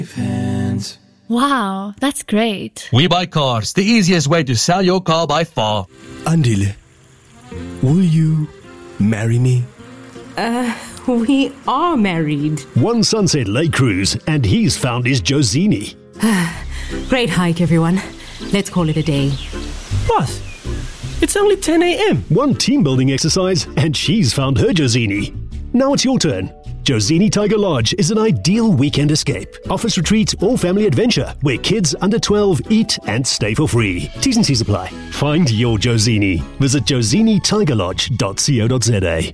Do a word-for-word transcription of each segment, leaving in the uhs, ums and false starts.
Wow, that's great. We Buy Cars, the easiest way to sell your car by far. Andile, will you marry me? Uh, we are married. One Sunset Lake cruise, and he's found his Josini. Great hike, everyone. Let's call it a day. Boss, it's only ten a.m. One team building exercise, and she's found her Josini. Now it's your turn. Josini Tiger Lodge is an ideal weekend escape, office retreat or family adventure where kids under twelve eat and stay for free. T's and C's apply. Find your Josini. Visit josini tiger lodge dot co dot za.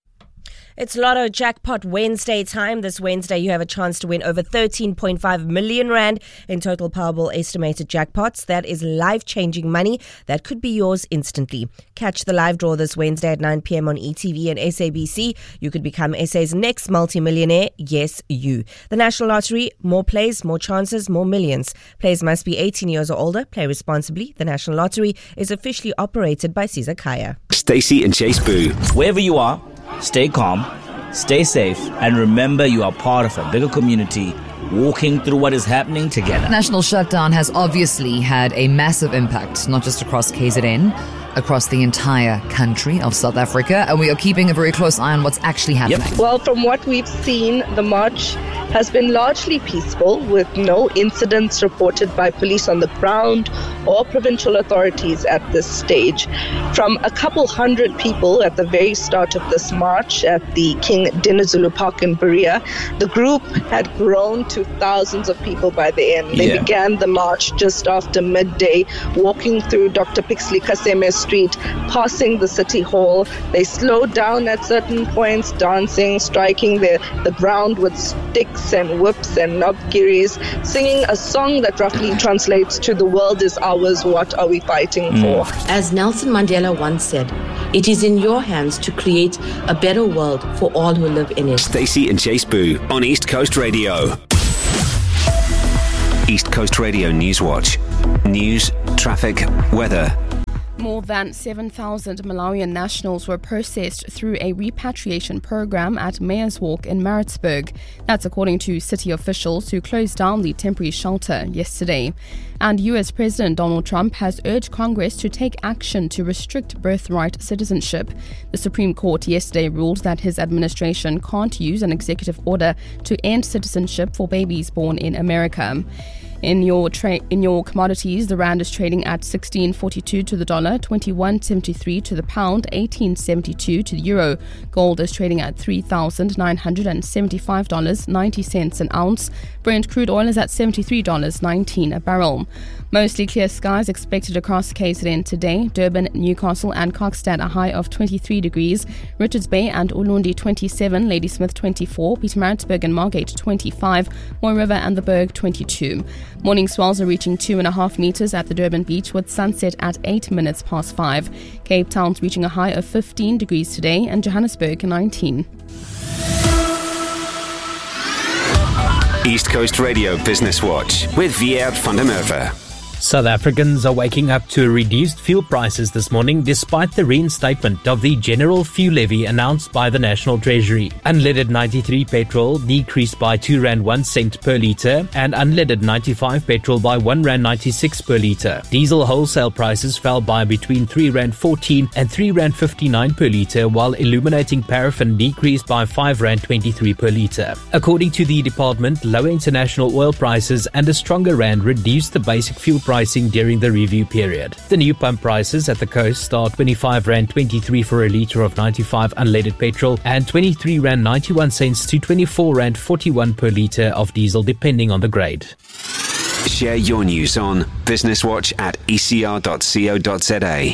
It's Lotto Jackpot Wednesday time. This Wednesday, you have a chance to win over thirteen point five million rand in total Powerball estimated jackpots. That is life-changing money that could be yours instantly. Catch the live draw this Wednesday at nine p.m. on E T V and S A B C. You could become S A's next multimillionaire. Yes, you. The National Lottery, more plays, more chances, more millions. Players must be eighteen years or older. Play responsibly. The National Lottery is officially operated by Caesar Kaya. Stacey and Chase Boo. Wherever you are, stay calm, stay safe, and remember you are part of a bigger community walking through what is happening together. National shutdown has obviously had a massive impact, not just across K Z N, across the entire country of South Africa, and we are keeping a very close eye on what's actually happening. Yep. Well, from what we've seen, the march has been largely peaceful, with no incidents reported by police on the ground or provincial authorities at this stage. From a couple hundred people at the very start of this march at the King Dinizulu Park in Berea, the group had grown to thousands of people by the end. They yeah. began the march just after midday, walking through Doctor Pixley Kaseme Street, passing the City Hall. They slowed down at certain points, dancing, striking the, the ground with sticks and whips and knobgiris, singing a song that roughly translates to "The world is ours, what are we fighting mm. for?" As Nelson Mandela once said, it is in your hands to create a better world for all who live in it. Stacey and Chase Boo on East Coast Radio. East Coast Radio Newswatch. News, traffic, weather. More than seven thousand Malawian nationals were processed through a repatriation program at Mayor's Walk in Maritzburg. That's according to city officials who closed down the temporary shelter yesterday. And U S President Donald Trump has urged Congress to take action to restrict birthright citizenship. The Supreme Court yesterday ruled that his administration can't use an executive order to end citizenship for babies born in America. In your tra- in your commodities, the rand is trading at sixteen forty-two to the dollar, twenty-one seventy-three to the pound, eighteen seventy-two to the euro. Gold is trading at three thousand nine hundred seventy-five dollars and ninety cents an ounce. Brent crude oil is at seventy-three dollars and nineteen cents a barrel. Mostly clear skies expected across K Z N today. Durban, Newcastle and Kokstad a high of twenty-three degrees. Richards Bay and Ulundi twenty-seven, Ladysmith twenty-four, Pietermaritzburg and Margate twenty-five, Mooi River and the Berg twenty-two. Morning swells are reaching two and a half metres at the Durban beach with sunset at eight minutes past five. Cape Town's reaching a high of fifteen degrees today and Johannesburg nineteen. East Coast Radio Business Watch with Viert van der Merwe. South Africans are waking up to reduced fuel prices this morning despite the reinstatement of the general fuel levy announced by the National Treasury. Unleaded ninety-three petrol decreased by two rand one cent per litre and unleaded ninety-five petrol by one rand ninety-six per litre. Diesel wholesale prices fell by between three rand fourteen and three rand fifty-nine per litre, while illuminating paraffin decreased by five rand twenty-three per litre. According to the department, lower international oil prices and a stronger rand reduced the basic fuel price pricing during the review period. The new pump prices at the coast are twenty-five rand twenty-three for a litre of ninety-five unleaded petrol and twenty-three rand ninety-one cents to twenty-four rand forty-one per litre of diesel depending on the grade. Share your news on Business Watch at e c r dot co dot z a.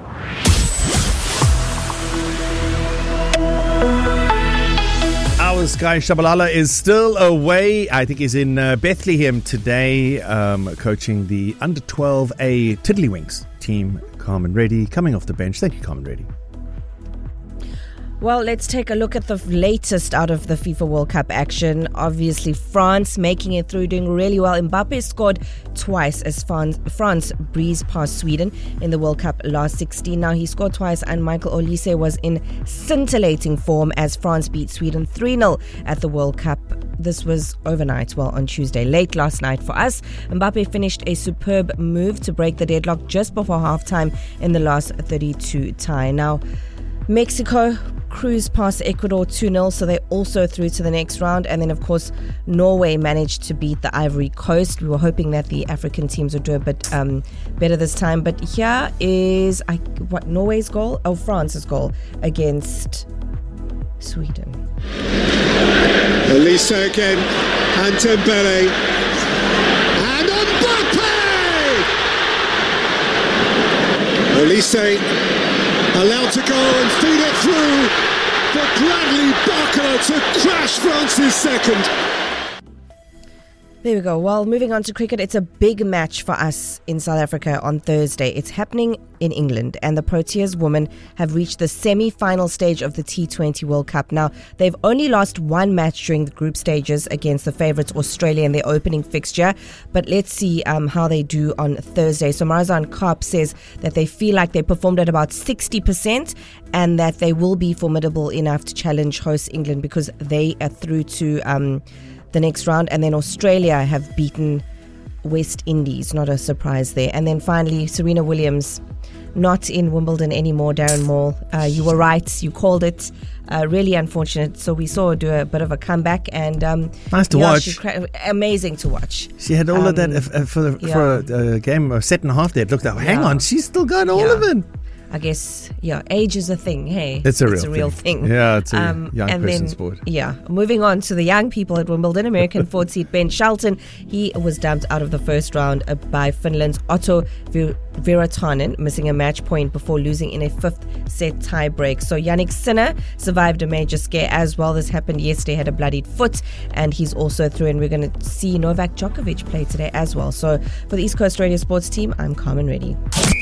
Our Sky Shabalala is still away. I think he's in uh, Bethlehem today, um, coaching the under twelve A Tiddlywinks team. Carmen Reddy coming off the bench. Thank you, Carmen Reddy. Well, let's take a look at the latest out of the FIFA World Cup action. Obviously, France making it through, doing really well. Mbappe scored twice as France breezed past Sweden in the World Cup last sixteen. Now he scored twice, and Michael Olise was in scintillating form as France beat Sweden three nil at the World Cup. This was overnight, well, on Tuesday, late last night for us. Mbappe finished a superb move to break the deadlock just before halftime in the last thirty-two tie. Now, Mexico cruised past Ecuador two nil, so they're also through to the next round. And then, of course, Norway managed to beat the Ivory Coast. We were hoping that the African teams would do a bit um, better this time. But here is I, what Norway's goal? Oh, France's goal against Sweden. Olise again, and Dembele, and Mbappe! Olise allowed to go and feed it through for Bradley Barcola to crash France's second. There we go. Well, moving on to cricket, it's a big match for us in South Africa on Thursday. It's happening in England, and the Proteas women have reached the semi-final stage of the T twenty World Cup. Now, they've only lost one match during the group stages against the favourites Australia in their opening fixture, but let's see um, how they do on Thursday. So Marazan Karp says that they feel like they performed at about sixty percent and that they will be formidable enough to challenge host England because they are through to Um, the next round, and then Australia have beaten West Indies. Not a surprise there. And then finally, Serena Williams, not in Wimbledon anymore. Darren Moore, uh, you were right. You called it. Uh, really unfortunate. So we saw her do a bit of a comeback, and um, nice to yeah, watch. she cra- amazing to watch. She had all um, of that uh, for the, yeah. for a, a game, a set and a half there. It looked like, hang Yeah. on, she's still got all Yeah. of it. I guess, yeah, age is a thing, hey? It's a real, it's a real thing. thing. Yeah, it's a um, young and person then, sport. Yeah, moving on to the young people at Wimbledon, American fourth seed Ben Shelton. He was dumped out of the first round uh, by Finland's Otto Vir- Virtanen, missing a match point before losing in a fifth set tie break. So Yannick Sinner survived a major scare as well. This happened yesterday, had a bloodied foot, and he's also through, and we're going to see Novak Djokovic play today as well. So for the East Coast Radio Sports team, I'm Carmen Reddy.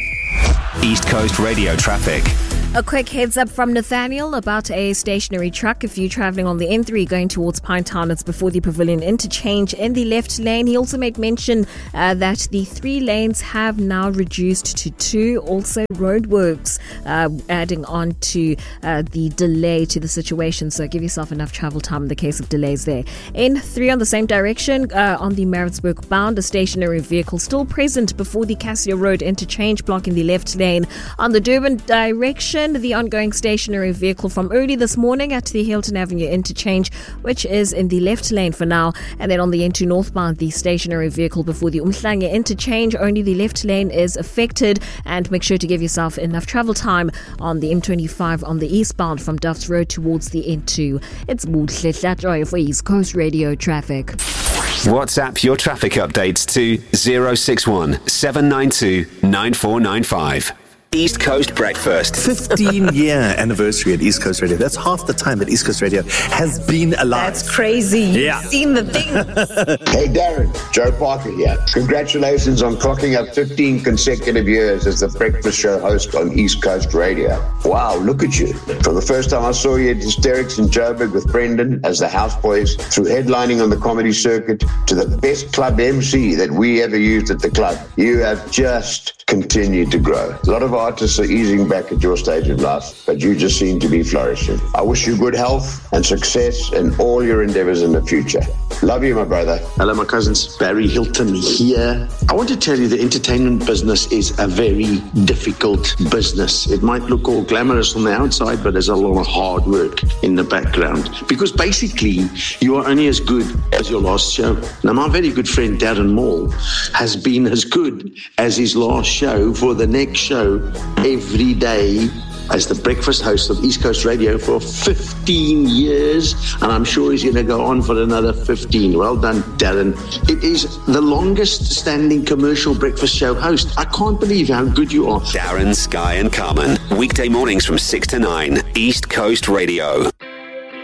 East Coast Radio traffic. A quick heads up from Nathaniel about a stationary truck. If you're travelling on the N three going towards Pinetown, it's before the Pavilion interchange in the left lane. He also made mention uh, that the three lanes have now reduced to two. Also roadworks uh, adding on to uh, the delay to the situation. So give yourself enough travel time in the case of delays there. N three on the same direction uh, on the Maritzburg bound. A stationary vehicle still present before the Cassia Road interchange, blocking the left lane. On the Durban direction, the ongoing stationary vehicle from early this morning at the Hilton Avenue interchange, which is in the left lane for now. And then on the N two northbound, the stationary vehicle before the Umhlanga interchange, only the left lane is affected. And make sure to give yourself enough travel time on the M twenty-five on the eastbound from Duff's Road towards the N two. It's Muhle Hlatroy for East Coast Radio traffic. WhatsApp your traffic updates to zero six one seven nine two nine four nine five. East Coast Breakfast. fifteen year anniversary at East Coast Radio. That's half the time that East Coast Radio has been alive. That's crazy. You've Yeah. seen the thing. Hey Darren, Joe Parker here. Congratulations on clocking up fifteen consecutive years as the breakfast show host on East Coast Radio. Wow, look at you. From the first time I saw you at Hysterics in Joburg with Brendan as the houseboys, through headlining on the comedy circuit, to the best club M C that we ever used at the club, you have just continued to grow. A lot of artists are easing back at your stage of life, but you just seem to be flourishing. I wish you good health and success in all your endeavors in the future. Love you, my brother. Hello, my cousins. Barry Hilton here. I want to tell you the entertainment business is a very difficult business. It might look all glamorous on the outside, but there's a lot of hard work in the background. Because basically, you are only as good as your last show. Now, my very good friend Darren Moore has been as good as his last show for the next show every day as the breakfast host of East Coast Radio for fifteen years, and I'm sure he's going to go on for another fifteen. Well done, Darren. It is the longest standing commercial breakfast show host. I can't believe how good you are. Darren, Sky and Carmen. Weekday mornings from six to nine. East Coast Radio.